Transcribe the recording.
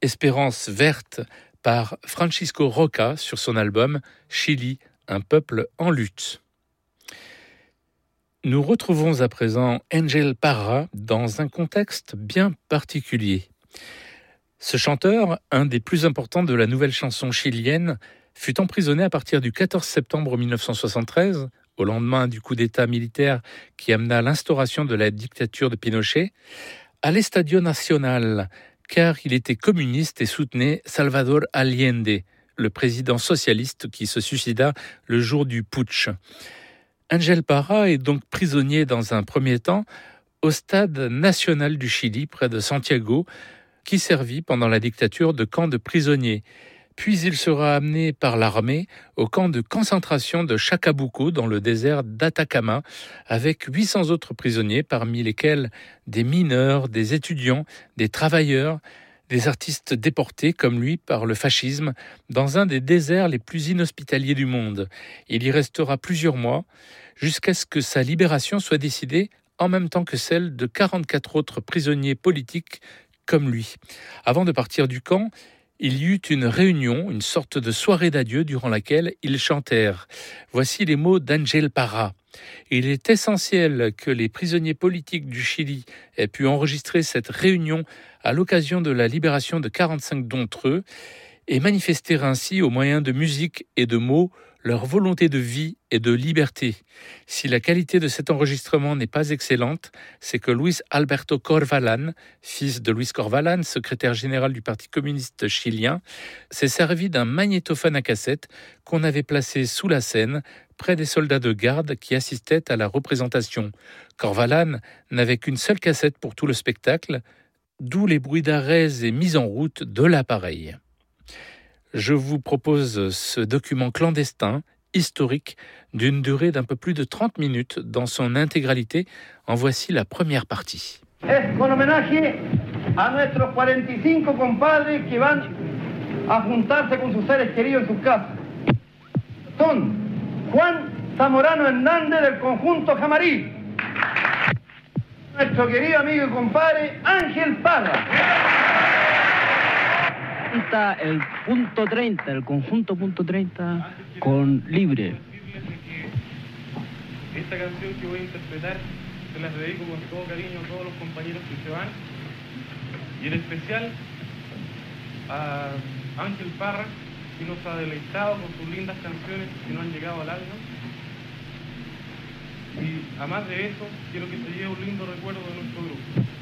Espérance verte par Francisco Roca sur son album Chili, un peuple en lutte. Nous retrouvons à présent Ángel Parra dans un contexte bien particulier. Ce chanteur, un des plus importants de la nouvelle chanson chilienne, fut emprisonné à partir du 14 septembre 1973, au lendemain du coup d'État militaire qui amena à l'instauration de la dictature de Pinochet, à l'Estadio Nacional, car il était communiste et soutenait Salvador Allende, le président socialiste qui se suicida le jour du putsch. Ángel Parra est donc prisonnier dans un premier temps au stade national du Chili, près de Santiago, qui servit pendant la dictature de camp de prisonniers. Puis il sera amené par l'armée au camp de concentration de Chacabuco dans le désert d'Atacama avec 800 autres prisonniers, parmi lesquels des mineurs, des étudiants, des travailleurs, des artistes déportés comme lui par le fascisme dans un des déserts les plus inhospitaliers du monde. Il y restera plusieurs mois jusqu'à ce que sa libération soit décidée en même temps que celle de 44 autres prisonniers politiques comme lui. Avant de partir du camp, il y eut une réunion, une sorte de soirée d'adieu durant laquelle ils chantèrent. Voici les mots d'Ángel Parra. Il est essentiel que les prisonniers politiques du Chili aient pu enregistrer cette réunion à l'occasion de la libération de 45 d'entre eux et manifester ainsi, au moyen de musique et de mots, leur volonté de vie et de liberté. Si la qualité de cet enregistrement n'est pas excellente, c'est que Luis Alberto Corvalán, fils de Luis Corvalán, secrétaire général du Parti communiste chilien, s'est servi d'un magnétophone à cassette qu'on avait placé sous la scène, près des soldats de garde qui assistaient à la représentation. Corvalán n'avait qu'une seule cassette pour tout le spectacle, d'où les bruits d'arrêts et mises en route de l'appareil. Je vous propose ce document clandestin, historique, d'une durée d'un peu plus de 30 minutes dans son intégralité. En voici la première partie. Es con homenaje a nuestros 45 compadres que van a juntarse con sus seres queridos en sus casas. Son Juan Zamorano Hernández del conjunto Jamarí, nuestro querido amigo y compadre Ángel Parra. El punto 30, el conjunto punto 30 con Libre. Esta canción que voy a interpretar se las dedico con todo cariño a todos los compañeros que se van y en especial a Ángel Parra, que nos ha deleitado con sus lindas canciones que nos han llegado al alma. Y además de eso, quiero que se lleve un lindo recuerdo de nuestro grupo.